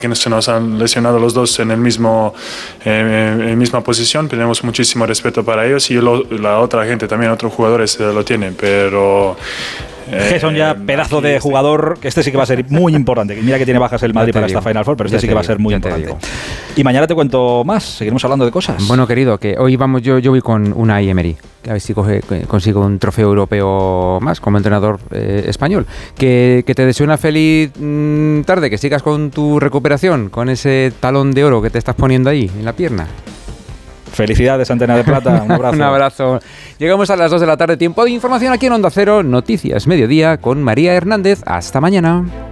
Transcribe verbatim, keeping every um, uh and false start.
que se nos han lesionado los dos en el mismo eh, en misma posición. Tenemos muchísimo respeto para ellos y lo, la otra gente también, otros jugadores eh, lo tienen, pero Gerson ya pedazo de jugador, que este sí que va a ser muy importante. Mira que tiene bajas el Madrid para esta Final Four, pero este sí que va a ser muy importante. Y mañana te cuento más, seguiremos hablando de cosas. Bueno, querido, que hoy vamos, yo, yo voy con Unai Emery, que a ver si coge, consigo un trofeo europeo más como entrenador eh, español. Que, que te deseo una feliz mmm, tarde, que sigas con tu recuperación, con ese talón de oro que te estás poniendo ahí en la pierna. Felicidades, Antena de Plata. Un abrazo. Un abrazo. Llegamos a las dos de la tarde, tiempo de información aquí en Onda Cero, Noticias Mediodía con María Hernández. Hasta mañana.